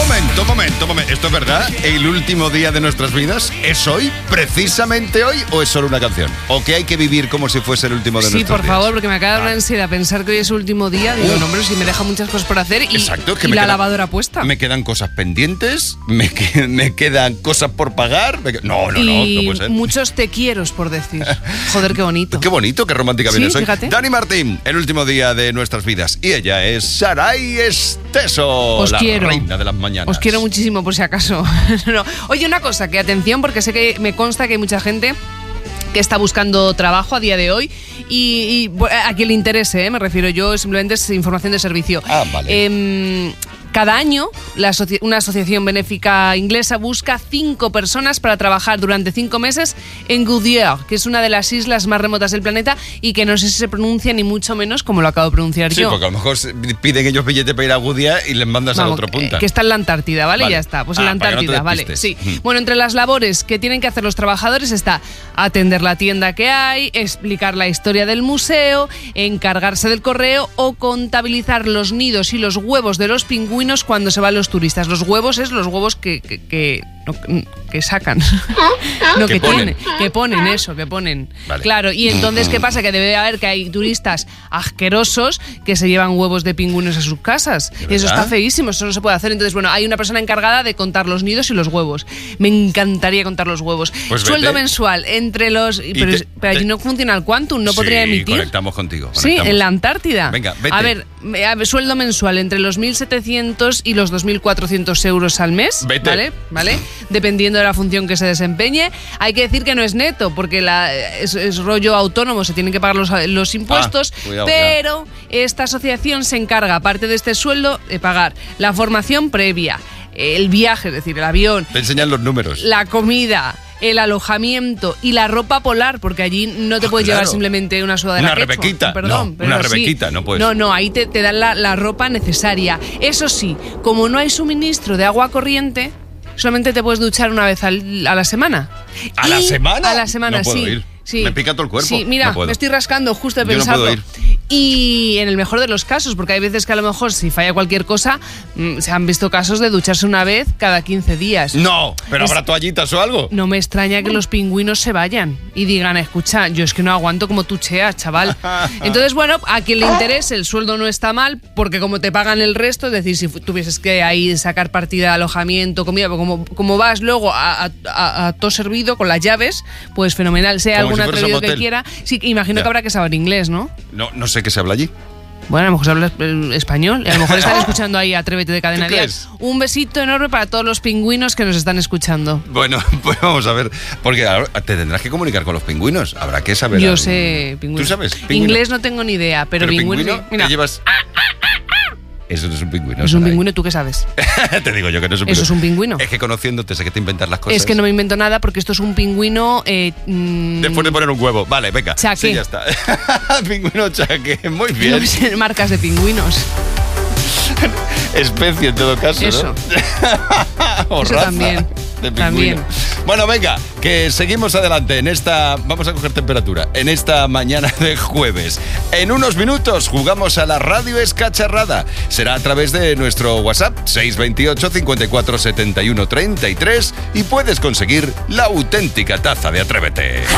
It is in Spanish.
Momento. ¿Esto es verdad? ¿El último día de nuestras vidas es hoy? ¿Precisamente hoy? ¿O es solo una canción? ¿O que hay que vivir como si fuese el último de nuestros días? Sí, por favor, porque me acaba de dar una ansiedad pensar que hoy es el último día. Digo, no, hombre, si me deja muchas cosas por hacer y la lavadora puesta. Me quedan cosas pendientes, me quedan cosas por pagar. No puede ser. Muchos te quiero por decir. Joder, qué bonito. Qué bonito, qué romántica vienes hoy. Fíjate. Dani Martín, el último día de nuestras vidas. Y ella es Saray Esteso, la reina de las mañanas. Os quiero muchísimo, por si acaso. No. Oye, una cosa, que atención, porque sé que me consta que hay mucha gente que está buscando trabajo a día de hoy y a quien le interese, me refiero yo, simplemente es información de servicio. Vale. Cada año, una asociación benéfica inglesa busca 5 personas para trabajar durante 5 meses en Goodyear, que es una de las islas más remotas del planeta y que no sé si se pronuncia ni mucho menos como lo acabo de pronunciar yo. Sí, porque a lo mejor piden ellos billetes para ir a Goodyear y les mandas a la otra punta. Que está en la Antártida, ¿vale? Ya está, pues en la Antártida, ¿vale? Sí. Bueno, entre las labores que tienen que hacer los trabajadores está atender la tienda que hay, explicar la historia del museo, encargarse del correo o contabilizar los nidos y los huevos de los pingüinos cuando se van los turistas. Los huevos es los huevos que sacan. No, que ponen. Vale. Claro, y entonces, ¿qué pasa? Que debe haber que hay turistas asquerosos que se llevan huevos de pingüinos a sus casas. Eso está feísimo, eso no se puede hacer. Entonces, bueno, hay una persona encargada de contar los nidos y los huevos. Me encantaría contar los huevos. Pues sueldo mensual entre los... Pero allí no funciona el Quantum, no podría emitir. Conectamos contigo. Sí, en la Antártida. Venga, vete. A ver, sueldo mensual entre los 1.700 y los 2.400 euros al mes. Vete. ¿Vale? Dependiendo de la función que se desempeñe. Hay que decir que no es neto, porque es rollo autónomo, se tienen que pagar los impuestos, cuidado, pero esta asociación se encarga, aparte de este sueldo, de pagar la formación previa, el viaje, es decir, el avión. Te enseñan los números. La comida, el alojamiento y la ropa polar, porque allí no te puedes llevar simplemente una sudadera. Una rebequita. Una rebequita, no puedes. No, ahí te dan la ropa necesaria. Eso sí, como no hay suministro de agua corriente, solamente te puedes duchar una vez a la semana. ¿A la semana? A la semana, no puedo sí. Ir. Sí. Me pica todo el cuerpo. Sí, mira, me estoy rascando justo de pensarlo. No puedo ir. Y en el mejor de los casos, porque hay veces que a lo mejor si falla cualquier cosa, se han visto casos de ducharse una vez cada 15 días. No, pero habrá toallitas o algo. No me extraña que los pingüinos se vayan y digan, escucha, yo es que no aguanto como tú cheas, chaval. Entonces, bueno, a quien le interese el sueldo no está mal, porque como te pagan el resto, es decir, si tuvieses que ahí sacar partida de alojamiento, comida, como vas luego a todo servido con las llaves, pues fenomenal, sea algún atrevido que quiera. Sí, imagino que habrá que saber inglés, ¿no? No sé qué se habla allí. Bueno, a lo mejor se habla español. A lo mejor están escuchando ahí Atrévete de Cadena Dial. Un besito enorme para todos los pingüinos que nos están escuchando. Bueno, pues vamos a ver. Porque te tendrás que comunicar con los pingüinos. Habrá que saber. Yo sé pingüino. ¿Tú sabes? ¿Pingüino? Inglés no tengo ni idea, pero pingüino. Mira. ¿Te llevas? Eso no es un pingüino. Es un pingüino, ¿tú qué sabes? Te digo yo que no es un pingüino. Eso es un pingüino. Es que conociéndote sé que te inventas las cosas. Es que no me invento nada porque esto es un pingüino... Después de poner un huevo. Vale, venga. Chaque. Sí, ya está. Pingüino chaque. Muy bien. No, marcas de pingüinos. Especie en todo caso, eso. ¿No? O eso raza también. De pingüino. Bueno, venga, que seguimos adelante en esta... Vamos a coger temperatura. En esta mañana de jueves. En unos minutos jugamos a la radio escacharrada. Será a través de nuestro WhatsApp 628 54 71 33 y puedes conseguir la auténtica taza de Atrévete.